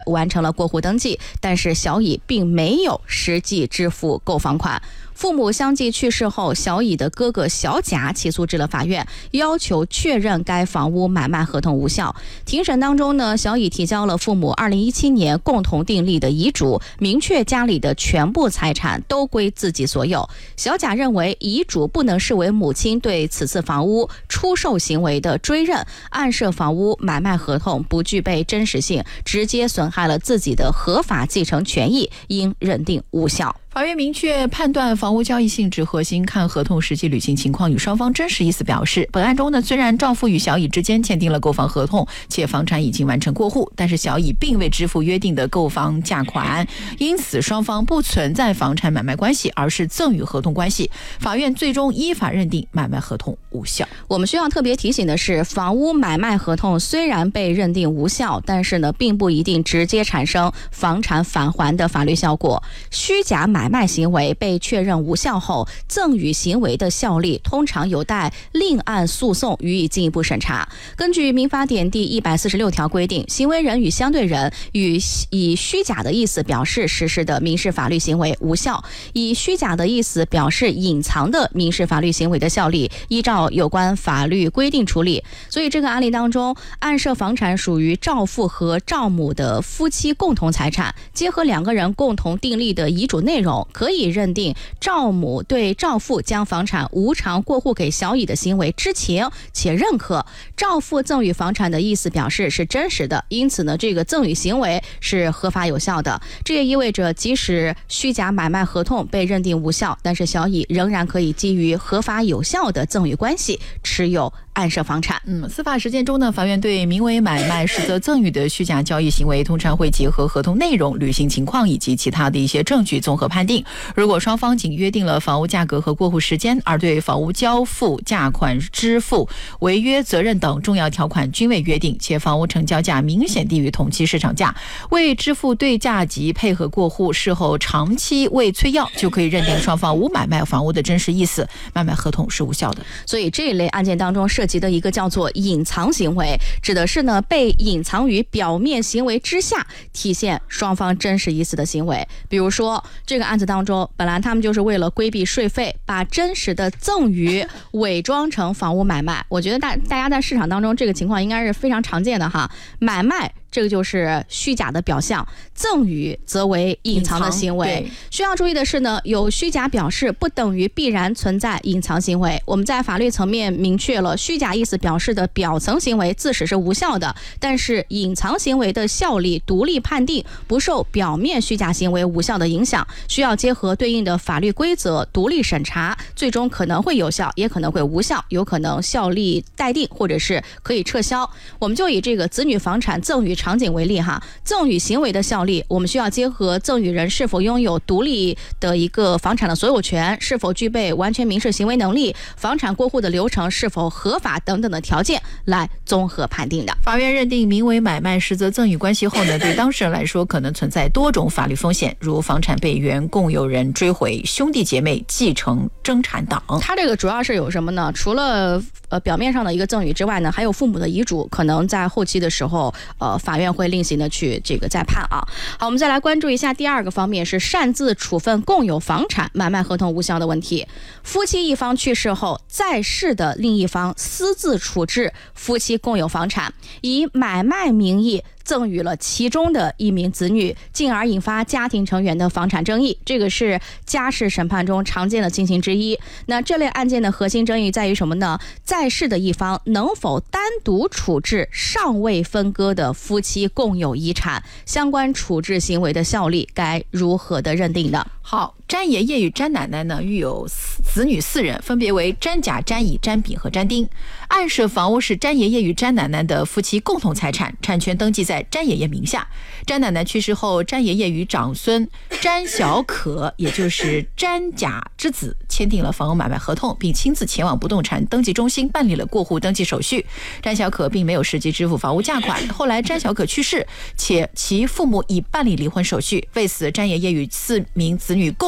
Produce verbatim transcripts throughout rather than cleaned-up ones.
完成了过户登记，但是小乙并没有实际支付购房款。父母相继去世后，小乙的哥哥小甲起诉至了法院，要求确认该房屋买卖合同无效。庭审当中呢，小乙提交了父母二零一七年共同订立的遗嘱，明确家里的全部财产都归自己所有。小甲认为遗嘱不能视为母亲对此次房屋出售行为的追认，暗设房屋买卖合同不具备真实性，直接损害了自己的合法继承权益，应认定无效。 法院明确判断房屋交易性质核心看合同实际履行情况与双方真实意思表示，本案中呢，虽然丈夫与小乙之间签订了购房合同，且房产已经完成过户，但是小乙并未支付约定的购房价款，因此双方不存在房产买卖关系，而是赠与合同关系。法院最终依法认定买卖合同无效。 我们需要特别提醒的是，房屋买卖合同虽然被认定无效，但是呢，并不一定直接产生房产返还的法律效果。虚假买买卖行为被确认无效后，赠与行为的效力通常有待另案诉讼予以进一步审查。根据民法典第一百四十六条规定，行为人与相对人与以虚假的意思表示实施的民事法律行为无效，以虚假的意思表示隐藏的民事法律行为的效力依照有关法律规定处理。所以这个案例当中，暗设房产属于丈夫和丈母的夫妻共同财产，结合两个人共同订立的遗嘱内容，可以认定丈母对丈夫将房产无偿过户给小乙的行为知情且认可，丈夫赠与房产的意思表示是真实的，因此呢，这个赠与行为是合法有效的。这也意味着，即使虚假买卖合同被认定无效，但是小乙仍然可以基于合法有效的赠与关系持有暗设房产。 嗯，司法实践中呢，法院对名为买卖实则赠与的虚假交易行为，通常会结合合同内容、履行情况以及其他的一些证据综合判定。如果双方仅约定了房屋价格和过户时间，而对房屋交付、价款支付、违约责任等重要条款均未约定，且房屋成交价明显低于同期市场价，未支付对价及配合过户，事后长期未催要，就可以认定双方无买卖房屋的真实意思，买卖合同是无效的。 所以这一类案件当中涉及的一个叫做隐藏行为，指的是呢被隐藏于表面行为之下，体现双方真实意思的行为。比如说这个案子当中，本来他们就是为了规避税费，把真实的赠与伪装成房屋买卖。我觉得大大家在市场当中这个情况应该是非常常见的哈，买卖这个就是虚假的表象，赠与则为隐藏的行为。需要注意的是呢，有虚假表示不等于必然存在隐藏行为。我们在法律层面明确了虚假意思表示的表层行为自始是无效的，但是隐藏行为的效力独立判定，不受表面虚假行为无效的影响，需要结合对应的法律规则独立审查，最终可能会有效，也可能会无效，有可能效力待定，或者是可以撤销。我们就以这个子女房产赠与场景为例哈，赠与行为的效力，我们需要结合赠与人是否拥有独立的一个房产的所有权，是否具备完全民事行为能力，房产过户的流程是否合法等等的条件来综合判定的。 法院认定名为买卖实则赠与关系后呢，对当事人来说可能存在多种法律风险，如房产被原共有人追回、兄弟姐妹继承争产等。 它这个主要是有什么呢？除了呃表面上的一个赠与之外呢，还有父母的遗嘱，可能在后期的时候呃法院会另行的去这个再判啊。好，我们再来关注一下第二个方面，是擅自处分共有房产买卖合同无效的问题。夫妻一方去世后，在世的另一方私自处置夫妻共有房产，以买卖名义赠与了其中的一名子女，进而引发家庭成员的房产争议，这个是家事审判中常见的情形之一。那这类案件的核心争议在于什么呢？在世的一方能否单独处置尚未分割的夫妻共有遗产，相关处置行为的效力该如何的认定的？ 好，詹爷爷与詹奶奶呢育有子女四人，分别为詹甲、詹乙、詹丙和詹丁。暗设房屋是詹爷爷与詹奶奶的夫妻共同财产，产权登记在詹爷爷名下。詹奶奶去世后，詹爷爷与长孙詹小可，也就是詹甲之子，签订了房屋买卖合同，并亲自前往不动产登记中心办理了过户登记手续。詹小可并没有实际支付房屋价款。后来詹小可去世，且其父母已办理离婚手续，为此詹爷爷与四名子女共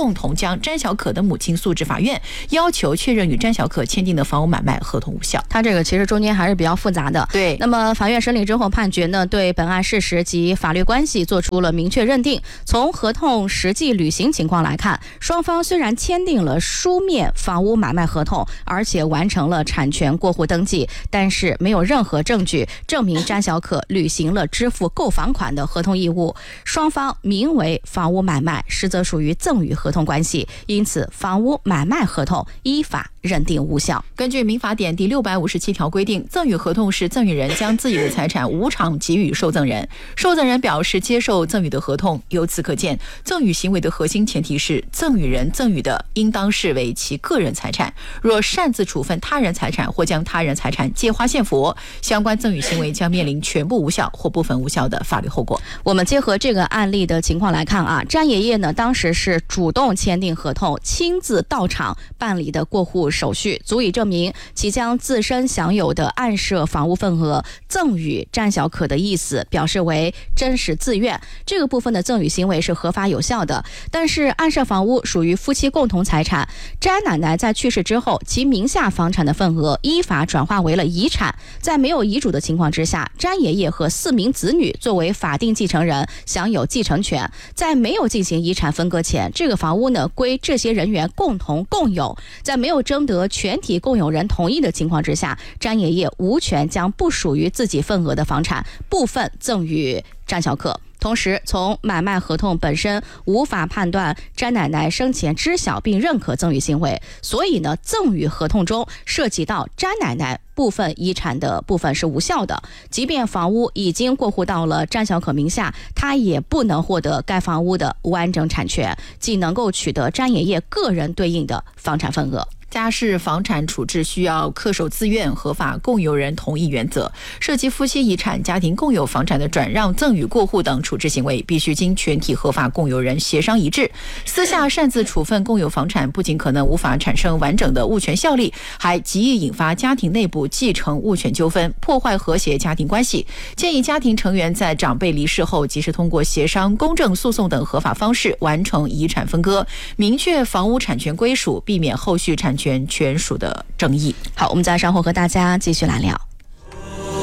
共同将詹小可的母亲诉至法院，要求确认与詹小可签订的房屋买卖合同无效。 他这个其实中间还是比较复杂的。 对， 那么法院审理之后判决呢，对本案事实及法律关系做出了明确认定。从合同实际履行情况来看，双方虽然签订了书面房屋买卖合同，而且完成了产权过户登记，但是没有任何证据证明詹小可履行了支付购房款的合同义务。双方名为房屋买卖，实则属于赠与合同关系，因此房屋买卖合同依法认定无效。 根据民法典第六百五十七条规定，赠与合同是赠与人将自己的财产无偿给予受赠人，受赠人表示接受赠与的合同。由此可见，赠与行为的核心前提是赠与人赠与的应当视为其个人财产，若擅自处分他人财产或将他人财产借花献佛，相关赠与行为将面临全部无效或部分无效的法律后果。 我们结合这个案例的情况来看啊，詹爷爷呢当时是主动签订合同，亲自到场办理的过户手续，足以证明其将自身享有的案涉房屋份额赠与詹小可的意思表示为真实自愿，这个部分的赠与行为是合法有效的。但是案涉房屋属于夫妻共同财产，詹奶奶在去世之后，其名下房产的份额依法转化为了遗产，在没有遗嘱的情况之下，詹爷爷和四名子女作为法定继承人享有继承权，在没有进行遗产分割前，这个房屋呢归这些人员共同共有，在没有征得全体共有人同意的情况之下，詹爷爷无权将不属于自己份额的房产部分赠与詹小可。同时，从买卖合同本身无法判断詹奶奶生前知晓并认可赠与行为，所以呢，赠与合同中涉及到詹奶奶部分遗产的部分是无效的。即便房屋已经过户到了詹小可名下，他也不能获得该房屋的完整产权，既能够取得詹爷爷个人对应的房产份额。 家事房产处置需要恪守自愿、合法共有人同意原则，涉及夫妻遗产、家庭共有房产的转让、赠与、过户等处置行为，必须经全体合法共有人协商一致。私下擅自处分共有房产，不仅可能无法产生完整的物权效力，还极易引发家庭内部继承物权纠纷，破坏和谐家庭关系。建议家庭成员在长辈离世后，及时通过协商、公证诉讼等合法方式完成遗产分割，明确房屋产权归属，避免后续产权权属的争议。 好，我们再稍后和大家继续来聊。